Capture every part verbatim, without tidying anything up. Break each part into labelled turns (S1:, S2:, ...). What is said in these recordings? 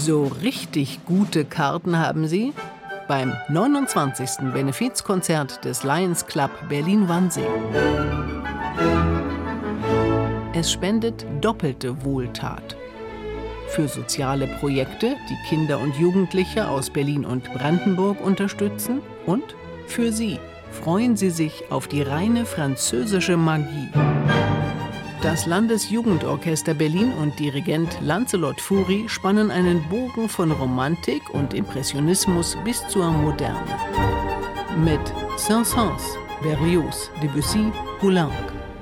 S1: So richtig gute Karten haben Sie beim neunundzwanzigsten Benefizkonzert des Lions Club Berlin-Wannsee. Es spendet doppelte Wohltat. Für soziale Projekte, die Kinder und Jugendliche aus Berlin und Brandenburg unterstützen. Und für Sie freuen Sie sich auf die reine französische Magie. Das Landesjugendorchester Berlin und Dirigent Lancelot Fourie spannen einen Bogen von Romantik und Impressionismus bis zur Moderne. Mit Saint-Saëns, Berlioz, Debussy, Poulenc.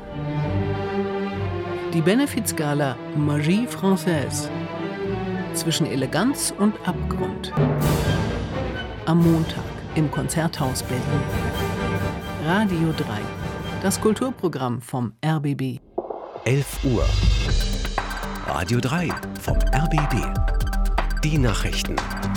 S1: Die Benefizgala Magie Française. Zwischen Eleganz und Abgrund. Am Montag im Konzerthaus Berlin. Radio drei, das Kulturprogramm vom R B B.
S2: elf Uhr. Radio drei vom R B B. Die Nachrichten.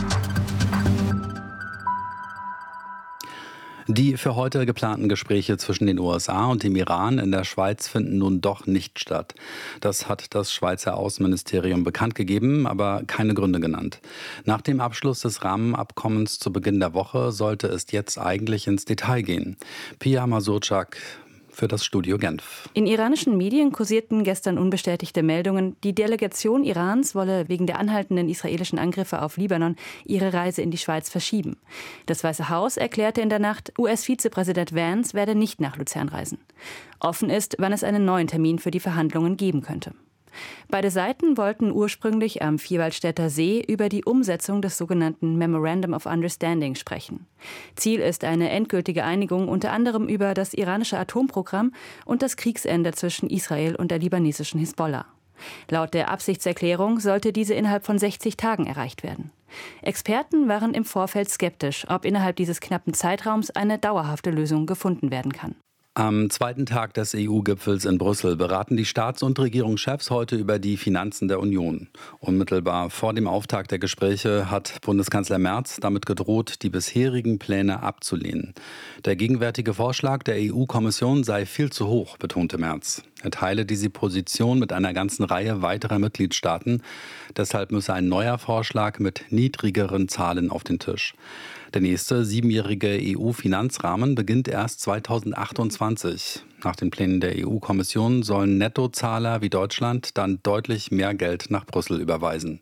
S3: Die für heute geplanten Gespräche zwischen den U S A und dem Iran in der Schweiz finden nun doch nicht statt. Das hat das Schweizer Außenministerium bekannt gegeben, aber keine Gründe genannt. Nach dem Abschluss des Rahmenabkommens zu Beginn der Woche sollte es jetzt eigentlich ins Detail gehen. Pia Masurczak für das Studio Genf.
S4: In iranischen Medien kursierten gestern unbestätigte Meldungen, die Delegation Irans wolle wegen der anhaltenden israelischen Angriffe auf Libanon ihre Reise in die Schweiz verschieben. Das Weiße Haus erklärte in der Nacht, U S-Vizepräsident Vance werde nicht nach Luzern reisen. Offen ist, wann es einen neuen Termin für die Verhandlungen geben könnte. Beide Seiten wollten ursprünglich am Vierwaldstätter See über die Umsetzung des sogenannten Memorandum of Understanding sprechen. Ziel ist eine endgültige Einigung unter anderem über das iranische Atomprogramm und das Kriegsende zwischen Israel und der libanesischen Hisbollah. Laut der Absichtserklärung sollte diese innerhalb von sechzig Tagen erreicht werden. Experten waren im Vorfeld skeptisch, ob innerhalb dieses knappen Zeitraums eine dauerhafte Lösung gefunden werden kann.
S3: Am zweiten Tag des E U-Gipfels in Brüssel beraten die Staats- und Regierungschefs heute über die Finanzen der Union. Unmittelbar vor dem Auftakt der Gespräche hat Bundeskanzler Merz damit gedroht, die bisherigen Pläne abzulehnen. Der gegenwärtige Vorschlag der E U-Kommission sei viel zu hoch, betonte Merz. Er teile diese Position mit einer ganzen Reihe weiterer Mitgliedstaaten. Deshalb müsse ein neuer Vorschlag mit niedrigeren Zahlen auf den Tisch. Der nächste siebenjährige E U-Finanzrahmen beginnt erst zweitausendachtundzwanzig. Nach den Plänen der E U-Kommission sollen Nettozahler wie Deutschland dann deutlich mehr Geld nach Brüssel überweisen.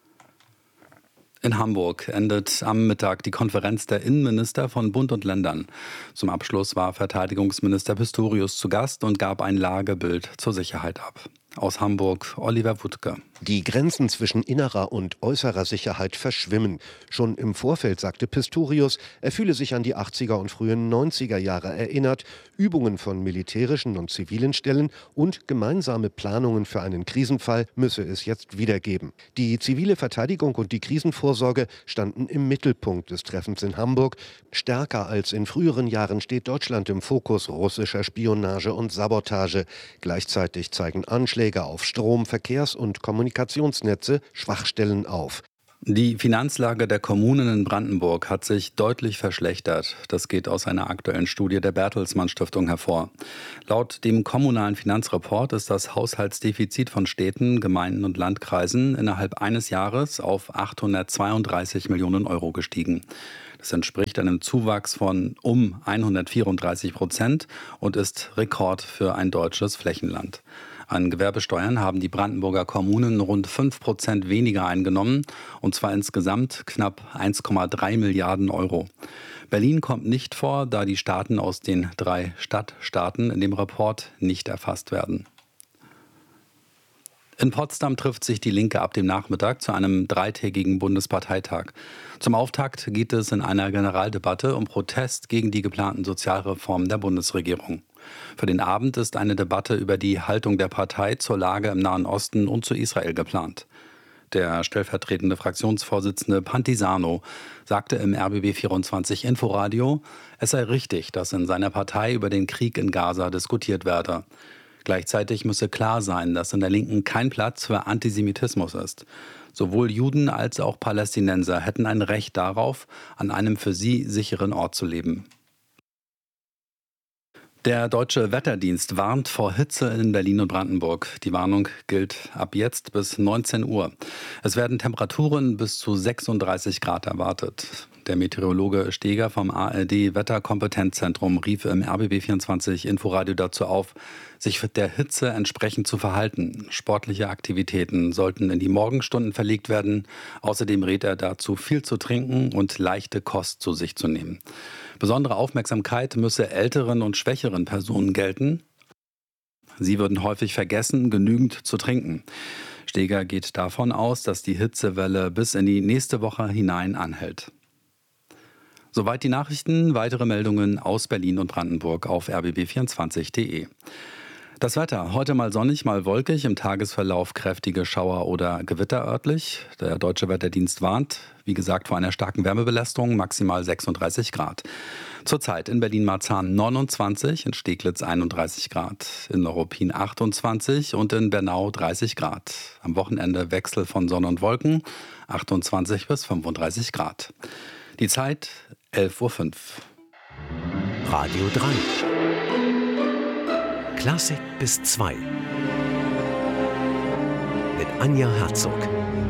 S3: In Hamburg endet am Mittag die Konferenz der Innenminister von Bund und Ländern. Zum Abschluss war Verteidigungsminister Pistorius zu Gast und gab ein Lagebild zur Sicherheit ab. Aus Hamburg, Oliver Wuttke.
S5: Die Grenzen zwischen innerer und äußerer Sicherheit verschwimmen. Schon im Vorfeld sagte Pistorius, er fühle sich an die achtziger und frühen neunziger Jahre erinnert. Übungen von militärischen und zivilen Stellen und gemeinsame Planungen für einen Krisenfall müsse es jetzt wieder geben. Die zivile Verteidigung und die Krisenvorsorge standen im Mittelpunkt des Treffens in Hamburg. Stärker als in früheren Jahren steht Deutschland im Fokus russischer Spionage und Sabotage. Gleichzeitig zeigen Anschläge auf Strom-, Verkehrs- und Kommunikationsnetze Schwachstellen auf.
S3: Die Finanzlage der Kommunen in Brandenburg hat sich deutlich verschlechtert. Das geht aus einer aktuellen Studie der Bertelsmann Stiftung hervor. Laut dem kommunalen Finanzreport ist das Haushaltsdefizit von Städten, Gemeinden und Landkreisen innerhalb eines Jahres auf achthundertzweiunddreißig Millionen Euro gestiegen. Das entspricht einem Zuwachs von um hundertvierunddreißig Prozent und ist Rekord für ein deutsches Flächenland. An Gewerbesteuern haben die Brandenburger Kommunen rund fünf Prozent weniger eingenommen, und zwar insgesamt knapp eins Komma drei Milliarden Euro. Berlin kommt nicht vor, da die Staaten aus den drei Stadtstaaten in dem Report nicht erfasst werden. In Potsdam trifft sich die Linke ab dem Nachmittag zu einem dreitägigen Bundesparteitag. Zum Auftakt geht es in einer Generaldebatte um Protest gegen die geplanten Sozialreformen der Bundesregierung. Für den Abend ist eine Debatte über die Haltung der Partei zur Lage im Nahen Osten und zu Israel geplant. Der stellvertretende Fraktionsvorsitzende Pantisano sagte im R B B vierundzwanzig Inforadio, es sei richtig, dass in seiner Partei über den Krieg in Gaza diskutiert werde. Gleichzeitig müsse klar sein, dass in der Linken kein Platz für Antisemitismus ist. Sowohl Juden als auch Palästinenser hätten ein Recht darauf, an einem für sie sicheren Ort zu leben. Der Deutsche Wetterdienst warnt vor Hitze in Berlin und Brandenburg. Die Warnung gilt ab jetzt bis neunzehn Uhr. Es werden Temperaturen bis zu sechsunddreißig Grad erwartet. Der Meteorologe Steger vom A R D-Wetterkompetenzzentrum rief im R B B vierundzwanzig Inforadio dazu auf, sich der Hitze entsprechend zu verhalten. Sportliche Aktivitäten sollten in die Morgenstunden verlegt werden. Außerdem rät er dazu, viel zu trinken und leichte Kost zu sich zu nehmen. Besondere Aufmerksamkeit müsse älteren und schwächeren Personen gelten. Sie würden häufig vergessen, genügend zu trinken. Steger geht davon aus, dass die Hitzewelle bis in die nächste Woche hinein anhält. Soweit die Nachrichten. Weitere Meldungen aus Berlin und Brandenburg auf r b b vierundzwanzig punkt d e. Das Wetter, heute mal sonnig, mal wolkig, im Tagesverlauf kräftige Schauer oder Gewitter örtlich. Der Deutsche Wetterdienst warnt, wie gesagt, vor einer starken Wärmebelastung, maximal sechsunddreißig Grad. Zurzeit in Berlin-Marzahn neunundzwanzig, in Steglitz einunddreißig Grad, in Neuruppin achtundzwanzig und in Bernau dreißig Grad. Am Wochenende Wechsel von Sonne und Wolken, achtundzwanzig bis fünfunddreißig Grad. Die Zeit elf Uhr fünf.
S2: Radio drei. Klassik bis zwei. Mit Anja Herzog.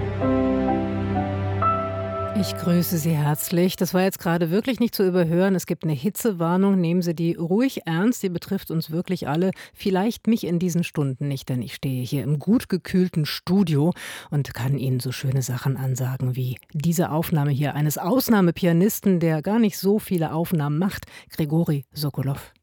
S6: Ich grüße Sie herzlich. Das war jetzt gerade wirklich nicht zu überhören. Es gibt eine Hitzewarnung. Nehmen Sie die ruhig ernst. Die betrifft uns wirklich alle. Vielleicht mich in diesen Stunden nicht, denn ich stehe hier im gut gekühlten Studio und kann Ihnen so schöne Sachen ansagen wie diese Aufnahme hier eines Ausnahmepianisten, der gar nicht so viele Aufnahmen macht, Grigori Sokolow.